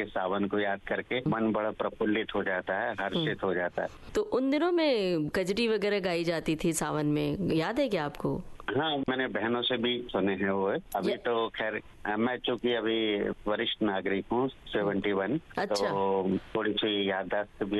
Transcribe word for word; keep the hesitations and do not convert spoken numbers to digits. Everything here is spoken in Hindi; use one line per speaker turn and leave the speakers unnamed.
के सावन को याद करके मन बड़ा प्रफुल्लित हो जाता है, हर्षित हो जाता है।
तो उन दिनों में कजरी वगैरह गाई जाती थी सावन में, याद है क्या आपको?
हाँ, मैंने बहनों से भी सुने हैं वो। अभी तो खैर मैं चूंकि अभी वरिष्ठ नागरिक हूँ, सेवेंटी वन,
अच्छा।
तो थोड़ी सी याददाश्त भी